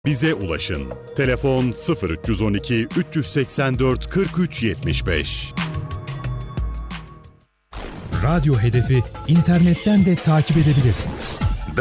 Bize ulaşın. Telefon 0312 384 43 75. Radyo Hedef'i internetten de takip edebilirsiniz.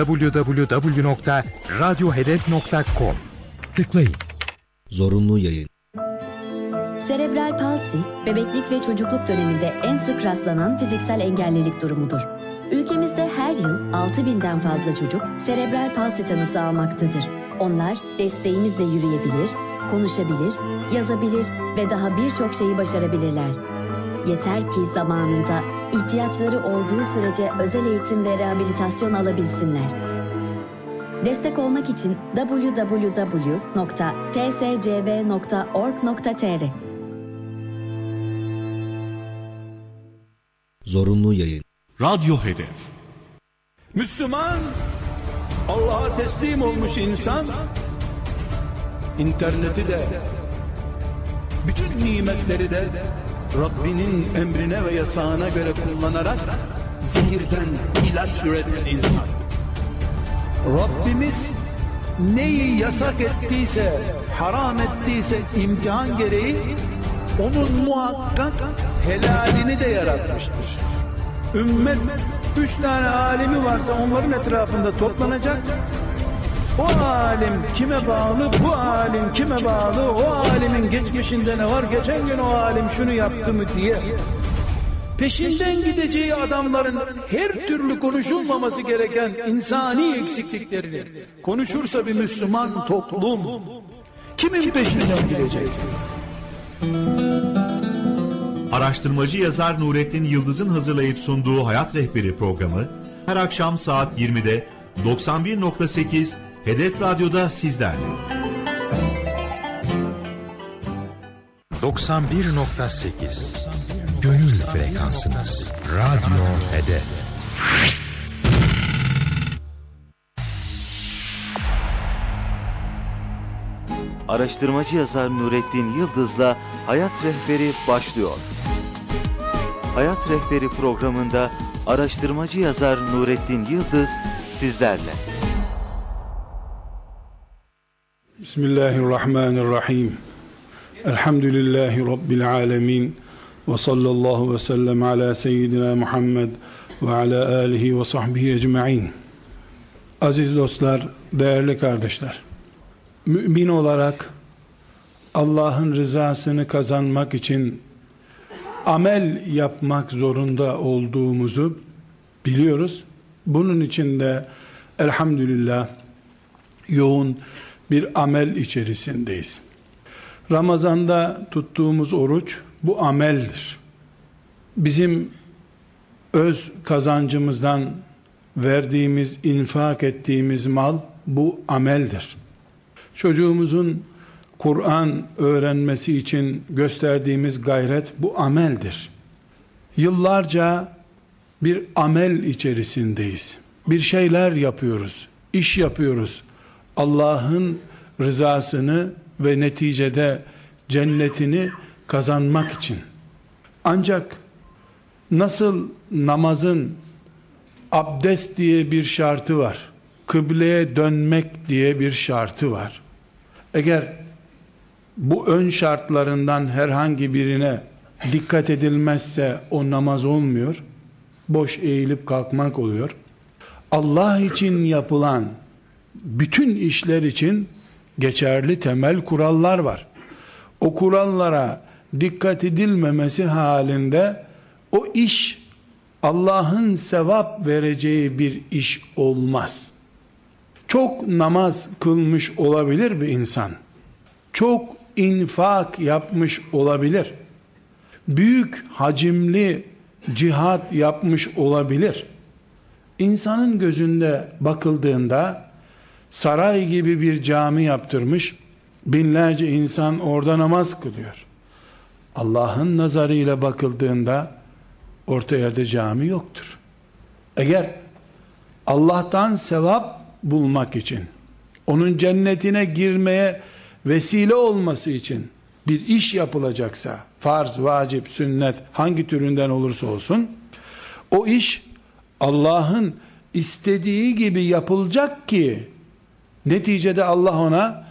www.radyohedef.com tıklayın. Zorunlu yayın. Serebral palsi, bebeklik ve çocukluk döneminde en sık rastlanan fiziksel engellilik durumudur. Ülkemizde her yıl 6.000'den fazla çocuk serebral palsi tanısı almaktadır. Onlar desteğimizle yürüyebilir, konuşabilir, yazabilir ve daha birçok şeyi başarabilirler. Yeter ki zamanında ihtiyaçları olduğu sürece özel eğitim ve rehabilitasyon alabilsinler. Destek olmak için www.tscv.org.tr. Zorunlu yayın. Radyo Hedef. Müslüman, Allah'a teslim olmuş insan, interneti de, bütün nimetleri de Rabbinin emrine ve yasağına göre kullanarak zehirden ilaç üreten insan. Rabbimiz neyi yasak ettiyse, haram ettiyse imtihan gereği onun muhakkak helalini de yaratmıştır. Ümmet 3 tane alimi varsa onların etrafında toplanacak. O alim kime bağlı, bu alim kime bağlı, o alimin geçmişinde ne var, geçen gün o alim şunu yaptı mı diye peşinden gideceği adamların her türlü konuşulmaması gereken insani eksikliklerini konuşursa bir Müslüman toplum kimin peşinden gidecek? Araştırmacı yazar Nurettin Yıldız'ın hazırlayıp sunduğu Hayat Rehberi programı her akşam saat 20'de 91.8 Hedef Radyo'da sizlerle. 91.8 Gönül frekansınız. Radyo Hedef. Araştırmacı yazar Nurettin Yıldız'la Hayat Rehberi başlıyor. Hayat Rehberi programında araştırmacı yazar Nurettin Yıldız sizlerle. Bismillahirrahmanirrahim. Elhamdülillahi Rabbil alemin. Ve sallallahu ve sellem ala seyyidina Muhammed ve ala alihi ve sahbihi ecma'in. Aziz dostlar, değerli kardeşler. Mümin olarak Allah'ın rızasını kazanmak için amel yapmak zorunda olduğumuzu biliyoruz. Bunun için de elhamdülillah yoğun bir amel içerisindeyiz. Ramazanda tuttuğumuz oruç bu ameldir. Bizim öz kazancımızdan verdiğimiz, infak ettiğimiz mal bu ameldir. Çocuğumuzun Kur'an öğrenmesi için gösterdiğimiz gayret bu ameldir. Yıllarca bir amel içerisindeyiz. Bir şeyler yapıyoruz, iş yapıyoruz. Allah'ın rızasını ve neticede cennetini kazanmak için. Ancak nasıl namazın abdest diye bir şartı var, kıbleye dönmek diye bir şartı var. Eğer bu ön şartlarından herhangi birine dikkat edilmezse o namaz olmuyor, boş eğilip kalkmak oluyor. Allah için yapılan bütün işler için geçerli temel kurallar var. O kurallara dikkat edilmemesi halinde o iş Allah'ın sevap vereceği bir iş olmaz. Çok namaz kılmış olabilir bir insan. Çok infak yapmış olabilir. Büyük hacimli cihat yapmış olabilir. İnsanın gözünde bakıldığında saray gibi bir cami yaptırmış, binlerce insan orada namaz kılıyor. Allah'ın nazarıyla bakıldığında orta yerde cami yoktur. Eğer Allah'tan sevap bulmak için, onun cennetine girmeye vesile olması için bir iş yapılacaksa, farz, vacip, sünnet hangi türünden olursa olsun, o iş Allah'ın istediği gibi yapılacak ki neticede Allah ona